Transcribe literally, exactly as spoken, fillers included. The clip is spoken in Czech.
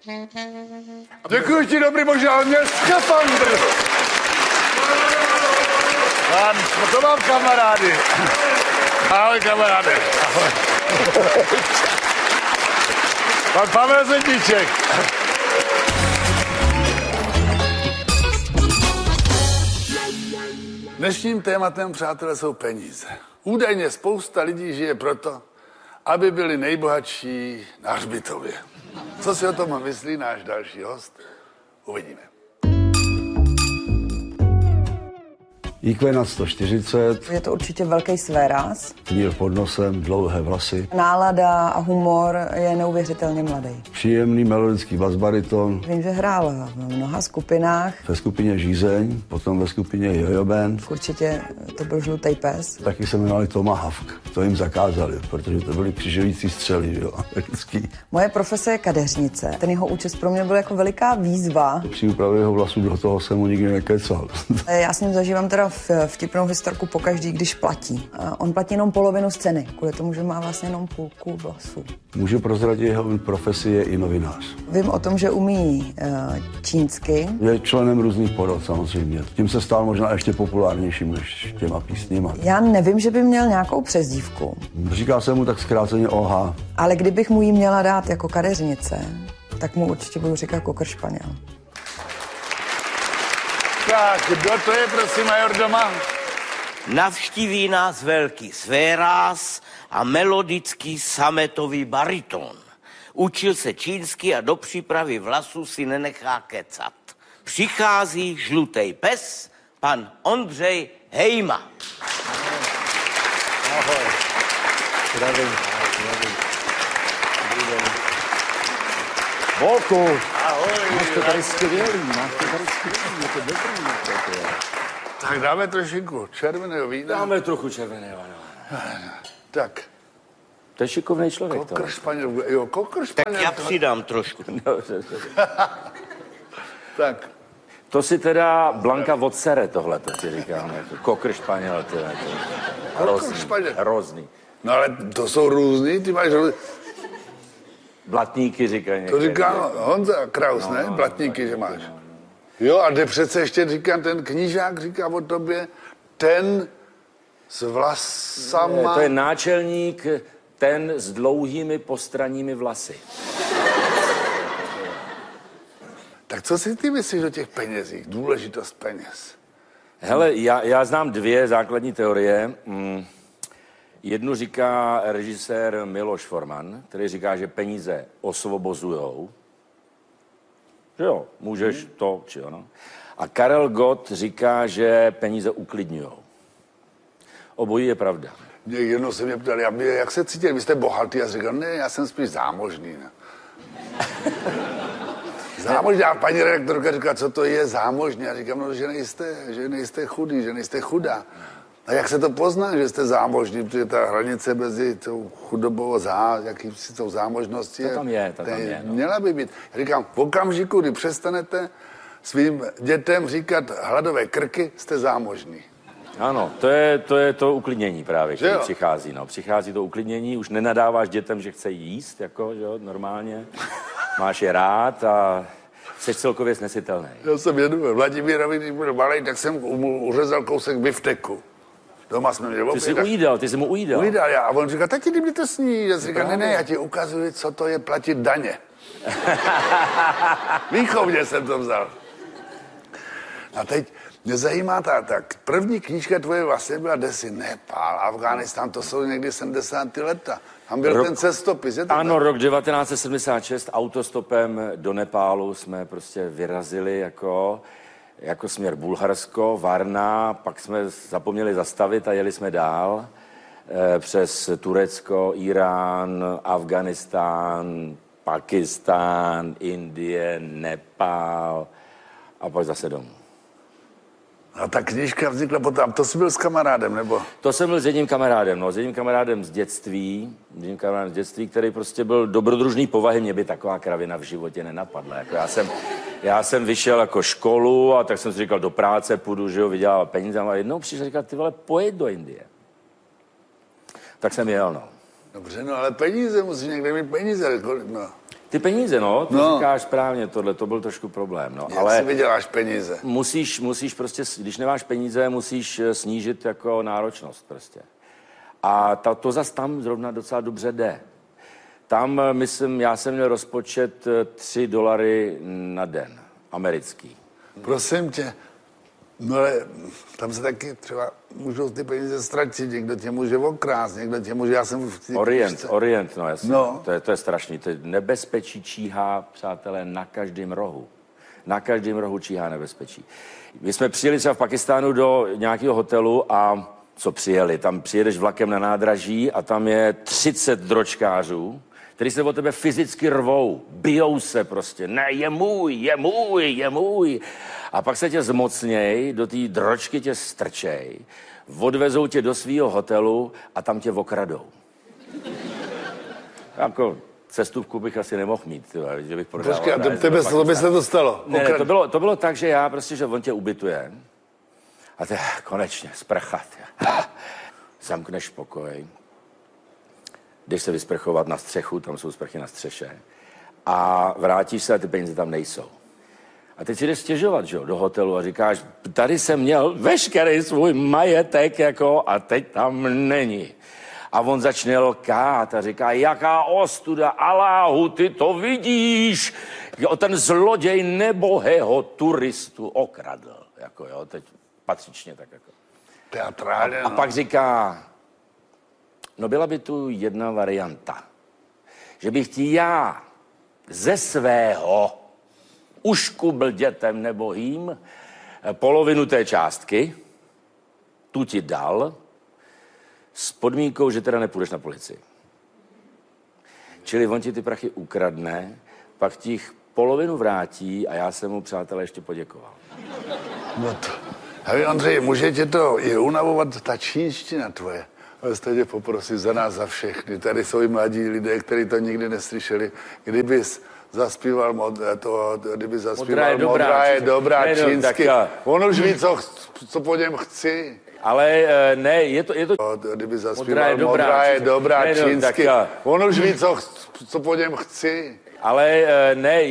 Děkuji ti, dobrý bože, ale měl skafandr. Mám, to mám kamarády. Ahoj, kamarády. Ahoj. Pan Pavel Zedníček. Dnešním tématem, přátelé, jsou peníze. Údajně spousta lidí žije proto, aby byli nejbohatší na hřbitově. Co si o tom myslí náš další host? Uvidíme. í kvé nad sto čtyřicet. Je to určitě velký svéráz. Mír pod nosem, dlouhé vlasy. Nálada a humor je neuvěřitelně mladý. Příjemný melodický basbariton. Vím, že hrál v mnoha skupinách. Ve skupině Žízeň, potom ve skupině Jojo Band. Určitě to byl Žlutej pes. Taky se jmenovali Tomahawk. To jim zakázali, protože to byly křižující střely, jo, americký. Moje profese je kadeřnice. Ten jeho účest pro mě byl jako veliká výzva. Při úpravě jeho vlasů do toho jsem mu nikdy nekecal. Já s ním zažívám teda vtipnou historku pokaždý, když platí. On platí jenom polovinu z ceny, kvůli tomu, že má vlastně jenom půlku vlasů. Můžu prozradit, jeho profesi je i novinář. Vím o tom, že umí uh, čínsky. Je členem různých porod samozřejmě. Tím se stal možná ještě populárnějším než těma písněma. Já nevím, že by měl nějakou přezdívku. Říká se mu tak zkráceně O H. Ale kdybych mu ji měla dát jako kadeřnice, tak mu určitě budu říkat Kokr Španěl. Tak, kdo to je, prosím, major doma? Navštíví nás velký svéráz a melodický sametový bariton. Učil se čínsky a do přípravy vlasů si nenechá kecat. Přichází Žlutej pes, pan Ondřej Hejma. Ahoj. Zdravím. Zdravím. Volku. Ahoj. Máš to tady skvělý, máš to tady skvělý, je to dobrý. Tak dáme trošinku červeného vína. Dáme trochu červeného, ano. Tak. To je šikovný člověk. Kokr Španěl, jo, Kokr Španěl. Tak já přidám trošku. Tak. To si teda Blanka odsere tohle, to ti říkám. Kokr Španěl, to je hrozný, Španěl. hrozný. No ale to jsou různý, ty máš... Blatníky říkají někde. To říká Honza Kraus, no, ne? no, Blatníky, no, že máš. no. Jo, a kde přece ještě říká ten knížák, říká o tobě, ten s vlasama... Ne, to je náčelník, ten s dlouhými postranními vlasy. Tak co si ty myslíš o těch penězích? Důležitost peněz. Hele, já, já znám dvě základní teorie. Mm. Jednu říká režisér Miloš Forman, který říká, že peníze osvobozujou. Že jo, můžeš to, či ono. A Karel Gott říká, že peníze uklidňujou. Obojí je pravda. Jednou se mě ptali, jak se cítíte, vy jste bohatý? Já říkal, ne, já jsem spíš zámožný. Ne? Zámožný, a paní redaktorka říká, co to je zámožný? Já říkám, no, že nejste, že nejste chudý, že nejste chudá. A jak se to pozná, že jste zámožní, protože ta hranice mezi tou chudobou a zá, jaký si tou zámožností To tam je, to tam je. No. Měla by být. Já říkám, v okamžiku, kdy přestanete svým dětem říkat hladové krky, jste zámožní. Ano, to je to, je to uklidnění právě, které jo? přichází. No. Přichází to uklidnění, už nenadáváš dětem, že chce jíst, jako, že jo, normálně. Máš je rád a jsi celkově snesitelný. Já jsem jednou Vladimírovi, když byl malej, tak jsem mu uřezal kousek bifteku. Doma jsme měli Ty jsi ujídal, ty jsi mu ujídal. Ujídal já. A on říká, tati, kdyby to sní. Já si říkám, ne, ne, já ti ukazuji, co to je platit daně. Výchovně jsem to vzal. A teď mě zajímá ta, tak první knížka tvoje vlastně byla Desi, Nepál, Afghánistán, to jsou někdy sedmdesátá leta. Tam byl rok, ten cestopis, je to Ano, tak? rok devatenáct set sedmdesát šest, autostopem do Nepálu jsme prostě vyrazili jako, jako směr Bulharsko, Varna, pak jsme zapomněli zastavit a jeli jsme dál eh, přes Turecko, Irán, Afghánistán, Pakistán, Indie, Nepál a pak zase domů. A ta knížka vznikla potom, to jsi byl s kamarádem, nebo? To jsem byl s jedním kamarádem, no, s jedním kamarádem z dětství, s jedním kamarádem z dětství, který prostě byl dobrodružný povahy, mě by taková kravina v životě nenapadla. Jako já, jsem, já jsem vyšel jako školu a tak jsem si říkal, do práce půjdu, že jo, vydělával peníze a jednou přišel říkal, ty vole, pojď do Indie. Tak jsem jel, no. Dobře, no ale peníze, musíš někde mít peníze, no. Ty peníze, no, to No. říkáš správně, tohle, to byl trošku problém, no. Jak Ale si vyděláš peníze? musíš, musíš prostě, když nemáš peníze, musíš eh, snížit jako náročnost prostě. A ta, to zas tam zrovna docela dobře jde. Tam, eh, myslím, já jsem měl rozpočet eh, tři dolary na den, americký. Prosím tě, no ale tam se taky třeba můžou ty peníze ztratit, někdo tě může okrást, někdo tě může, já jsem v té Orient, knížce- Orient, no jasně, No. to je, to je strašný. To je nebezpečí číhá, přátelé, na každém rohu. Na každém rohu číhá nebezpečí. My jsme přijeli třeba v Pakistánu do nějakého hotelu a co přijeli? Tam přijedeš vlakem na nádraží a tam je třicet dročkářů, který se o tebe fyzicky rvou, bijou se prostě. Ne, je můj, je můj, je můj. A pak se tě zmocněj, do té dročky tě strčej, odvezou tě do svého hotelu a tam tě okradou. Jako cestuvku bych asi nemohl mít, tyhle, že bych prodával. Počkej, a to, tebe, to by se to stalo. Ne, ne, Okrad- to bylo, to bylo tak, že já prostě, že on tě ubytuje a ty konečně sprchat. Zamkneš pokoj, jdeš se vysprchovat na střechu, tam jsou sprchy na střeše a vrátíš se a ty peníze tam nejsou. A teď si jdeš stěžovat, že jo, do hotelu a říkáš, tady jsem měl veškerý svůj majetek, jako, a teď tam není. A on začne lkát a říká, jaká ostuda, Aláhu, ty to vidíš. Jo, ten zloděj nebohého turistu okradl. Jako jo, teď patřičně tak jako. Teatrálně, A no. pak říká, no byla by tu jedna varianta, že bych ti já ze svého uškubl dětem nebohým polovinu té částky, tu ti dal, s podmínkou, že teda nepůjdeš na policii. Čili on ti ty prachy ukradne, pak ti jich polovinu vrátí a já jsem mu, přátelé, ještě poděkoval. No to, hej, Ondřej, může tě to i unavovat ta čínština tvoje. Ale stejně poprosím za nás, za všechny. Tady jsou i mladí lidé, kteří to nikdy neslyšeli. Kdybys zaspíval mod, to, kdyby zaspíval Modrá je dobrá, Modrá je čínsky. dobrá Ne, no, čínsky. tak já- On už ví, co, ch- co po něm chci. Ale eh, ne, je to... Je to... Kdyby Modrá zaspíval je dobrá, Modrá je čínsky. dobrá Ne, no, tak čínsky. já- On už ví, co, ch- co po něm chci. Ale eh, ne,